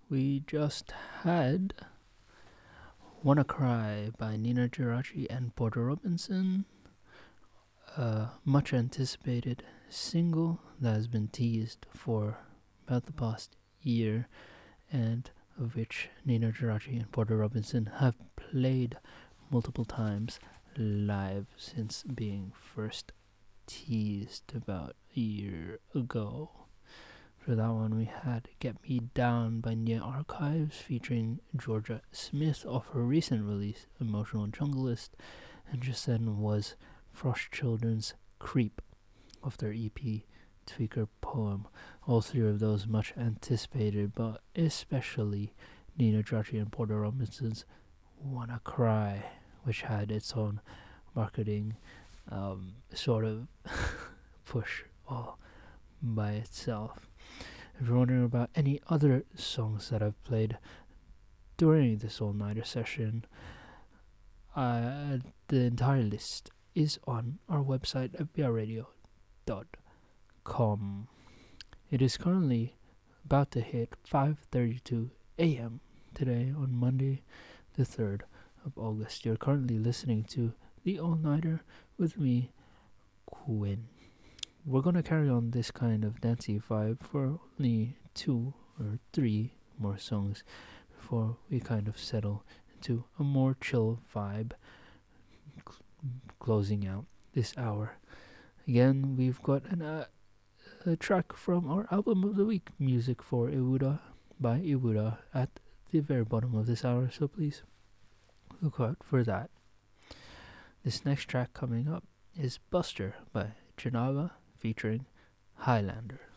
We just had Wanna Cry by Nina Geraci and Porter Robinson, a much anticipated single that has been teased for about the past year, and of which Nina Geraci and Porter Robinson have played multiple times live since being first teased about a year ago. For that one, we had Get Me Down by Nia Archives featuring Georgia Smith off her recent release, Emotional Junglist, and just then was Frost Children's Creep off their EP, Tweaker Poem. All three of those much anticipated, but especially Nina Geraci and Porter Robinson's Wanna Cry, which had its own marketing sort of push all by itself. If you're wondering about any other songs that I've played during this all-nighter session, the entire list is on our website at brradio.com. It is currently about to hit 5:32 a.m. today on Monday, the 3rd of August. You're currently listening to The All-Nighter with me, Quinn. We're gonna carry on this kind of dancey vibe for only 2 or 3 more songs before we kind of settle into a more chill vibe, closing out this hour. Again, we've got a track from our album of the week, Music for Iwuda by Iwuda, at the very bottom of this hour, so please look out for that. This next track coming up is Buster by Janava featuring Highlander.